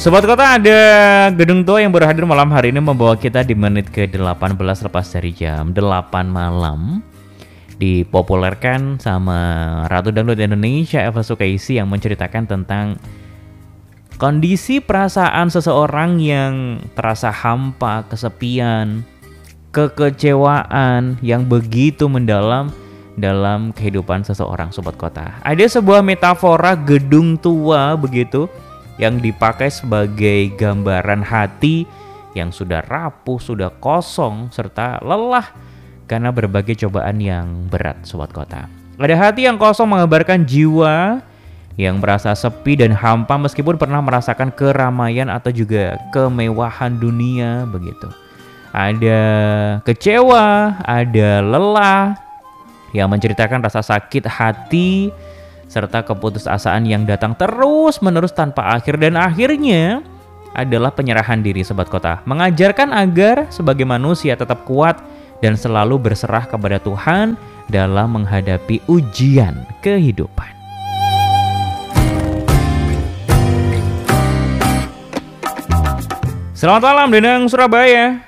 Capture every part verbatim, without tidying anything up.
Sobat Kota, ada gedung tua yang baru hadir malam hari ini membawa kita di menit ke delapan belas lepas dari jam delapan malam. Dipopulerkan sama Ratu Dangdut Indonesia Eva Sukaisi yang menceritakan tentang kondisi perasaan seseorang yang terasa hampa, kesepian, kekecewaan yang begitu mendalam dalam kehidupan seseorang, Sobat Kota. Ada sebuah metafora gedung tua begitu yang dipakai sebagai gambaran hati yang sudah rapuh, sudah kosong, serta lelah karena berbagai cobaan yang berat, Sobat Kota. Ada hati yang kosong mengabarkan jiwa yang merasa sepi dan hampa meskipun pernah merasakan keramaian atau juga kemewahan dunia begitu. Ada kecewa, ada lelah yang menceritakan rasa sakit hati serta keputusasaan yang datang terus-menerus tanpa akhir, dan akhirnya adalah penyerahan diri, Sobat Kota. Mengajarkan agar sebagai manusia tetap kuat dan selalu berserah kepada Tuhan dalam menghadapi ujian kehidupan. Selamat malam Denang Surabaya.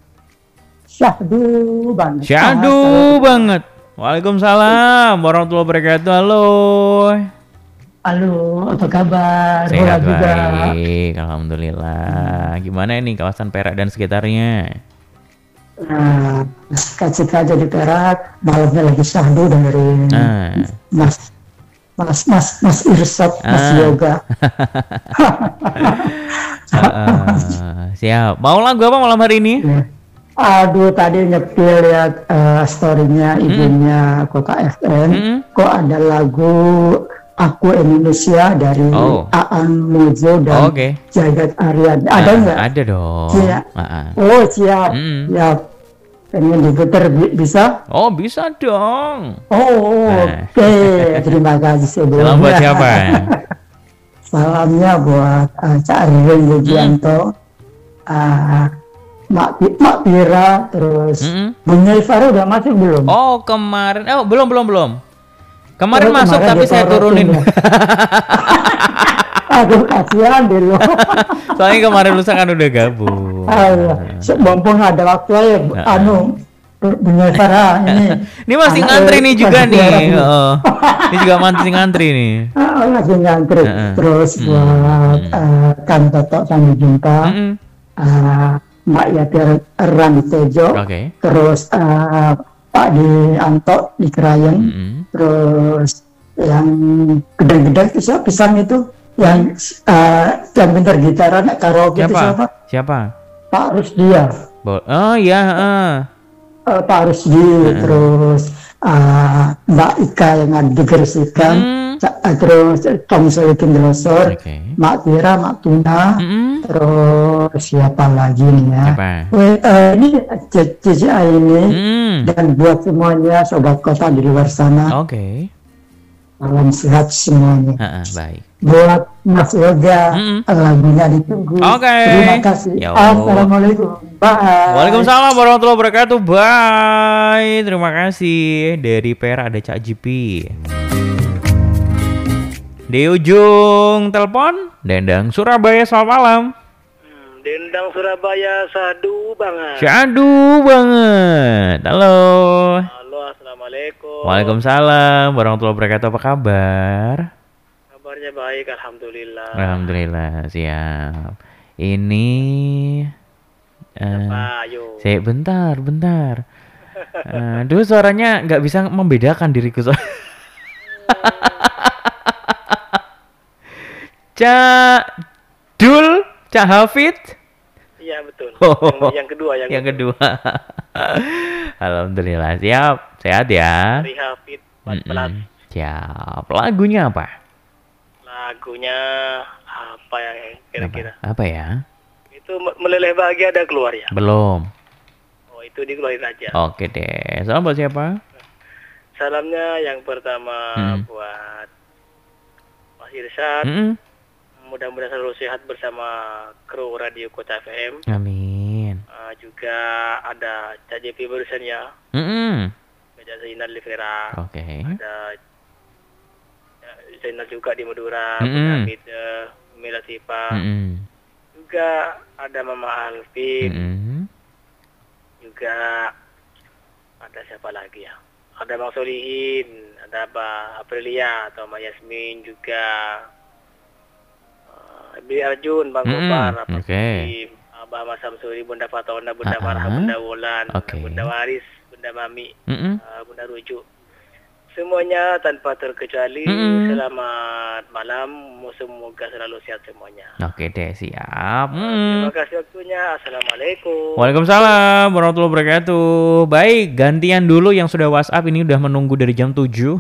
Syahdu banget. Syahdu banget. Waalaikumsalam warahmatullahi wabarakatuh. Halo. Halo, apa kabar? Sehat baik, alhamdulillah. Gimana ini kawasan Perak dan sekitarnya? Nah, suka-suka jadi Perak, malamnya lagi syahdu dengerin Nah. Mas Mas Mas Mas Irsat, Mas Ah. Yoga. Uh, siap. Mau lagu apa malam hari ini? Ya. Aduh, tadi nyepil lihat uh, story-nya ibunya Kota F M. Mm-mm. Kok ada lagu Aku Indonesia dari Oh. Aan Mojo dan Oh, oke. Jagat Aryan. Ada Ah, nggak? Ada dong. Iya. Ah, ah. Oh, siap. Mm-mm. Siap. Pengen diputer bi- bisa? Oh, bisa dong. Oh, Nah. oke. Terima kasih sebelumnya. Salam buat siapa? Salamnya buat uh, Cak Ririn Yugianto, uh, Mak, Pi- Mak Pira, terus Mm-mm. Bung Nyai udah masuk belum? Oh, kemarin. Oh, belum, belum, belum. Kemarin Oh, masuk kemarin tapi saya ditorotin turunin. ya. Aduh, kasihan deh lo. Soalnya kemarin lusa kan udah gabung. Alah, mumpung ada waktu aja, Nah. anu, Bung Nyai Farah ini. Ini masih anak ngantri eh, nih juga masih nih. siaran. Oh. Ini juga masih ngantri nih. Ah, lagi ngantri. Heeh. Terus buat uh, Kang Toto sampai jumpa. Mm-mm. uh, Mbak Yati Rani Tejo, Oke. terus uh, Pak Di Anto di Krayan, Mm-mm. terus yang gede-gede itu siapa pisang itu, yang uh, yang pintar gitaran karaoke itu Siapa? siapa? Siapa? Pak Rusdia, Bo- oh iya, heeh. uh, Pak Rusdi, terus uh, Mbak Ika yang ada di Gresik-an, Hmm. Ca- uh, terus Tom Solikin Delosor, Oke. Mak Tira, Mak Tuna, Mm-mm. terus siapa lagi nih ya? Siapa? Weh, eh, ini C C A ini Mm. dan buat semuanya sobat kota di luar sana, Oke. salam sehat semuanya. Heeh, baik. Buat Mas Yoga, Mm-mm. lagunya ditunggu. Oke. Terima kasih. Ya. Assalamualaikum. Bye. Waalaikumsalam warahmatullahi wabarakatuh. Bye. Terima kasih. Dari Perak ada Cak Jipi. Di ujung telepon Dendang Surabaya, selamat malam. Hmm, Dendang Surabaya sadu banget. Syahdu banget. Halo. Halo, assalamualaikum. Waalaikumsalam warahmatullahi wabarakatuh. Apa kabar? Kabarnya baik, alhamdulillah. Alhamdulillah, siap. Ini eh Apa, ayo. saya bentar, bentar. Aduh, suaranya nggak bisa membedakan diriku. So Cak Dul, Cak Hafid. Iya betul. Oh. Yang, yang kedua, yang, Yang kedua. Alhamdulillah, siap. Sehat ya. Hari Hafid empat belas. Mm-mm. Siap. Lagunya apa? Lagunya apa yang kira-kira? Apa, apa ya? Itu Me- Meleleh Bahagia ada keluar ya? Belum. Oh, itu dikeluarin aja. Oke deh. Salam buat siapa? Salamnya yang pertama Hmm. buat Mas Irsat. Mm-mm. Mudah-mudahan selalu sehat bersama kru Radio Kota F M. Amin. Uh, juga ada Cak J P barusan ya. Mm-mm. Ada Zainal Livera. Oke. Ada ya, Zainal juga di Madura. Mm-mm. Hamid, uh, Mila Sipa. Mm-mm. juga ada Mama Alvin, Mm-mm. juga ada siapa lagi ya? Ada Bang Solihin, ada Mbak Aprilia atau Mbak Yasmin juga, uh, Ibu Arjun, Bang Mm-mm. Gopar, Pak Oke. Kim, Abah Mas Samsuri, Bunda Fatona, Bunda Ah-ah. Farha, Bunda Wulan, Oke. Bunda Waris, Bunda Mami, Mm-mm. uh, Bunda Rujuk. Semuanya tanpa terkecuali Mm-mm. selamat malam, semoga selalu sehat semuanya. Oke deh, siap. Terima Mm. kasih waktunya. Assalamualaikum. Waalaikumsalam warahmatullahi wabarakatuh. Baik, gantian dulu yang sudah WhatsApp ini udah menunggu dari jam tujuh.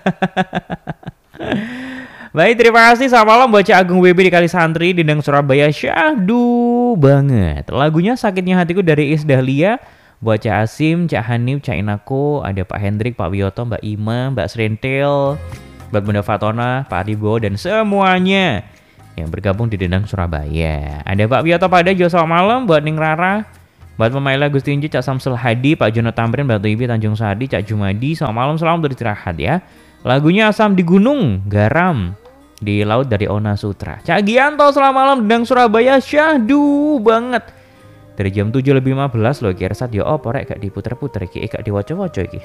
Baik, terima kasih. Selamat malam buat Cak Agung W B di Kali Santri, Dendang Surabaya. Syahdu banget. Lagunya Sakitnya Hatiku dari Is Dahlia. Buat Cak Asim, Cak Hanif, Cak Inako, ada Pak Hendrik, Pak Wiyoto, Mbak Ima, Mbak Srentil, buat Bunda Fatona, Pak Adibo, dan semuanya yang bergabung di Dendang Surabaya. Ada Pak Wiyoto pada Jo, selamat malam. Buat Ning Rara, buat Mamaila Gustinji, Cak Samsul Hadi, Pak Jono Tamrin, Mbak Tuibi, Tanjung Sadi, Cak Jumadi, selamat malam, selamat beristirahat ya. Lagunya Asam di Gunung, Garam di Laut dari Ona Sutra. Cak Gianto, selamat malam Dendang Surabaya, syahdu banget. Dari jam tujuh lebih lima belas loh, Ki Ersat ya opo rek gak diputer-puter iki, gak diwaca-waca iki.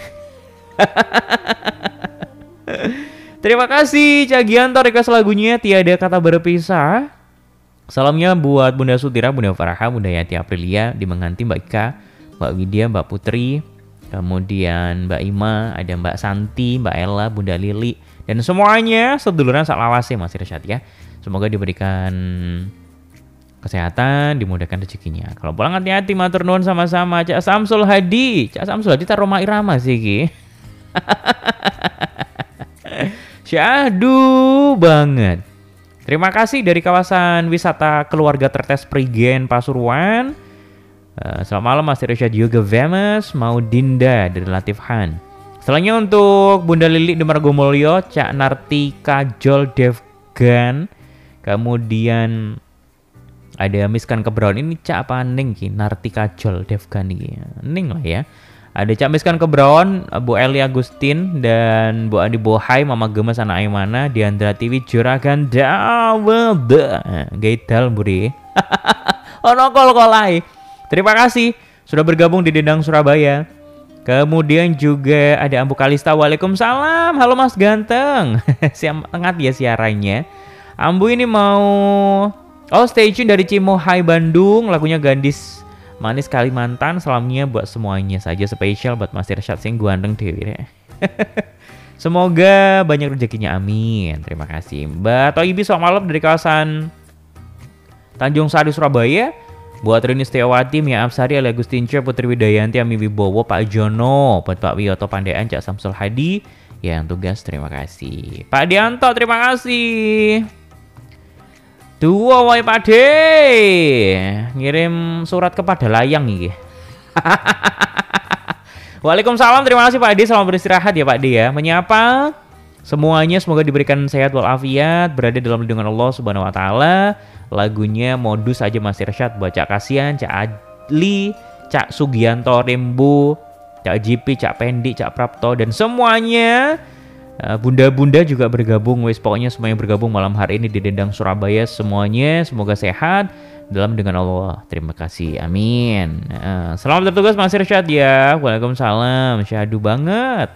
Terima kasih Cak Gianto, request lagunya Tiada Kata Berpisah. Salamnya buat Bunda Sutira, Bunda Farha, Bunda Yati Aprilia, di Menganti, Mbak Ika, Mbak Widya, Mbak Putri, kemudian Mbak Ima, ada Mbak Santi, Mbak Ella, Bunda Lili, dan semuanya seduluran saklawase Mas Irsyad ya. Semoga diberikan kesehatan, dimudahkan rezekinya. Kalau pulang hati-hati, matur nuwun sama-sama. Cak Samsul Hadi, Cak Samsul Hadi taruh Roma Irama sih Ki. Syahdu banget. Terima kasih dari kawasan wisata keluarga Tertes Prigen Pasuruan. Uh, selamat malam Mas Irsyad juga Vemes, mau Dinda dari Latif Han. Selanjutnya untuk Bunda Lili di Margomulyo, Cak Narti Kajol Devgan, kemudian ada Miskan Kebron, ini Cak apa Ning Ki? Narti Kajol Devgan ini. Ning lah ya. Ada Cak Miskan Kebron, Bu Eli Agustin, dan Bu Adi Bohai, Mama Gemes anak Aymana, Diandra T V Juragan Dawada. Gaidal buri. Ono kol-kolai. Terima kasih sudah bergabung di Dendang Surabaya. Kemudian juga ada Ambu Kalista, Waalaikumsalam. Halo Mas Ganteng. Siap tengah ya siarannya. Ambu ini mau oh stay tune dari Cimohai Bandung, lagunya Gandis Manis Kalimantan. Salamnya buat semuanya saja, spesial buat Mas Irsyad sing ganteng dewi. Semoga banyak rezekinya, amin. Terima kasih. Mbak Toibi selamat malam dari kawasan Tanjung Sari Surabaya. Buat Rini Setiawati, Mia Absari, Ali Agustince, Putri Widayanti, Ami Wibowo, Pak Jono, buat Pak Wiyoto Pandean, Cak Samsul Hadi yang tugas, terima kasih. Pak Dianto, terima kasih. Dua woi Pak De, ngirim surat kepada layang nih. Waalaikumsalam, terima kasih Pak De, selamat beristirahat ya Pak De ya. Menyapa semuanya, semoga diberikan sehat walafiat, berada dalam lindungan Allah Subhanahu Wa Taala. Lagunya Modus aja Mas Irsyad buat Cak Kasian, Cak Adli, Cak Sugianto Rembo, Cak J P, Cak Pendi, Cak Prapto, dan semuanya. Bunda-bunda juga bergabung, wes pokoknya semuanya bergabung malam hari ini di Dendang Surabaya. Semuanya semoga sehat dalam dengan Allah. Terima kasih, amin. Selamat bertugas Mas Irsyad ya. Waalaikumsalam, syahdu banget.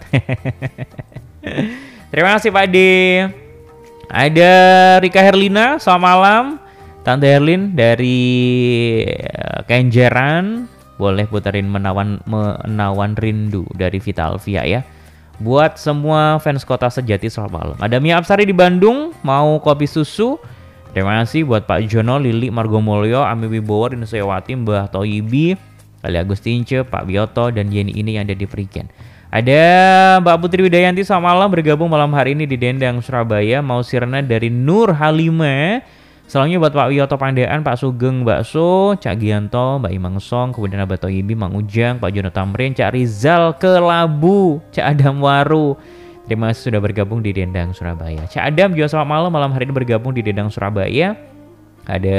Terima kasih Pak De. Ada Rika Herlina, selamat malam. Tante Herlin dari Kenjeran, boleh puterin menawan menawan rindu dari Vita Alvia ya. Buat semua fans Kota Sejati selamat malam. Ada Mia Absari di Bandung, mau kopi susu. Terima kasih buat Pak Jono, Lili Margomulyo, Ami Wibowo, Rini Setiawati, Mbah Toibi, Ali Agustince, Pak Wiyoto, dan Yeni ini yang ada di Prigen. Ada Mbak Putri Widayanti selamat malam, bergabung malam hari ini di Dendang Surabaya. Mau sirna dari Nur Halimah. Selanjutnya buat Pak Wiyoto Pandean, Pak Sugeng Bakso, Cak Gianto, Mbak Imang Song, kemudian Abah Toyibi, Mang Ujang, Pak Jono Tamrin, Cak Rizal Kelabu, Cak Adam Waru. Terima kasih sudah bergabung di Dendang Surabaya. Cak Adam juga selamat malam, malam hari ini bergabung di Dendang Surabaya. Ada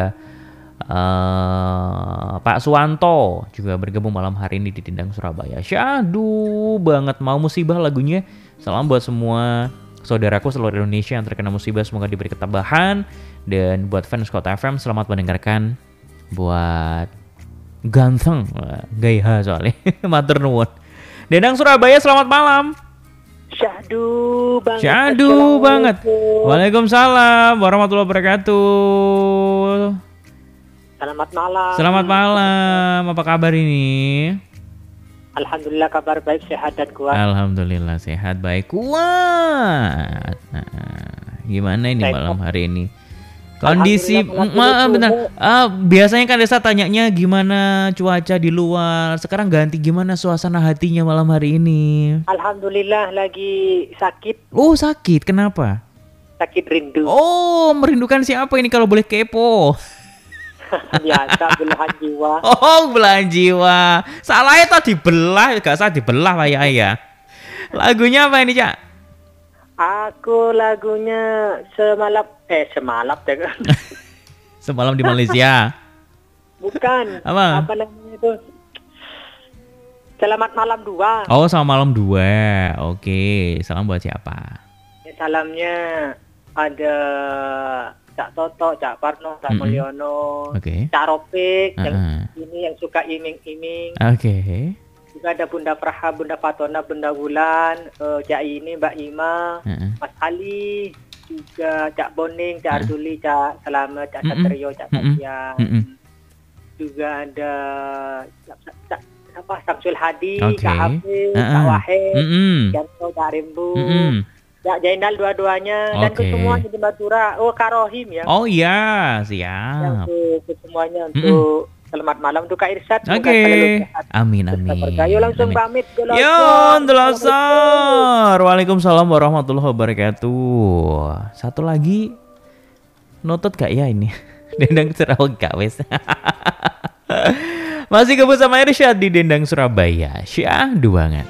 uh, Pak Suwanto juga bergabung malam hari ini di Dendang Surabaya. Syahdu banget, mau musibah lagunya. Salam buat semua saudaraku seluruh Indonesia yang terkena musibah, semoga diberi ketabahan Dan buat fans Kota F M selamat mendengarkan. Buat ganteng, gaya soalnya. Matur nuwun. Dendang Surabaya selamat malam. Syahdu banget. Syahdu banget. Waalaikumsalam warahmatullahi wabarakatuh. Selamat malam. Selamat malam. Apa kabar ini? Alhamdulillah kabar baik, sehat dan kuat. Alhamdulillah sehat baik kuat. Nah, gimana ini Baik, malam hari ini? Kondisi Alhamdulillah, ma, benar. suhu. Ah, biasanya kan Desa tanyanya gimana cuaca di luar. Sekarang ganti gimana suasana hatinya malam hari ini? Alhamdulillah lagi sakit, Oh, sakit. Kenapa? sakit rindu. Oh, merindukan siapa ini kalau boleh kepo? Biasa belahan jiwa. Oh, belahan jiwa. Salahnya tadi dibelah, gak salah dibelah Pak ya. Lagunya apa ini, Cak? Aku lagunya semalam eh semalam deh. Semalam di Malaysia. Bukan. Apa? Apa namanya itu? Selamat malam dua. Oh, selamat malam dua. Oke, salam buat siapa? Ya, salamnya ada Cak Toto, Cak Parno, Cak Mm-mm. Mulyono, Oke. Cak Ropik, yang Uh-uh. ini yang suka iming-iming. Oke. Juga ada Bunda Praha, Bunda Fatona, Bunda Bulan, eh, Cak ini, Mbak Ima, Uh-uh. Mas Ali, juga Cak Boning, Cak Uh. Arzuli, Cak Selamat, Cak Mm-mm. Satrio, Cak Mm-mm. Fabian. Mm-mm. Juga ada Cak, Cak, apa, Samsul Hadi, Oke. Cak Hafiz, Uh-uh. Cak Wahid, Mm-mm. Janto, Cak Rimbu, Mm-mm. Cak Jainal dua-duanya, dan ke Oke. semuanya di Madura. Oh, Kak Rohim ya. Oh iya, Yang siap. ke, ke semuanya untuk selamat malam untuk Kak Irsyad. Semoga Oke. selalu sehat. Amin Kita amin. berkah. Yuk langsung Amin. pamit. Gelasnya. Yo, Delasar. Waalaikumsalam warahmatullahi wabarakatuh. Satu lagi, notut gak ya ini? Dendang Surabaya gak wes. Masih kebut sama Irsyad di Dendang Surabaya. Syahdu banget.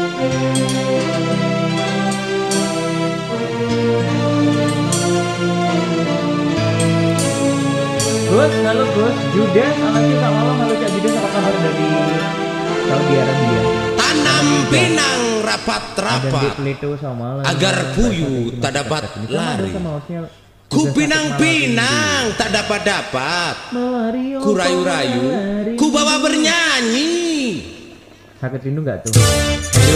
Gus, halo Gus. Judas, Alasi, selamat malam. Halo Cak Judas, apa kabar dari Saudi Arabia? Tanam pinang Dan di rapat-rapat Pleto sama malam. agar Saya puyuh tadi tak cuma dapat sepakat. Ini kan lari. ada sama hostnya, Ku juga pinang-pinang sakit tak dapat-dapat malam rindu. Melari, oh, Ku rayu-rayu melari. Ku bawa bernyanyi Sakit rindu gak tuh?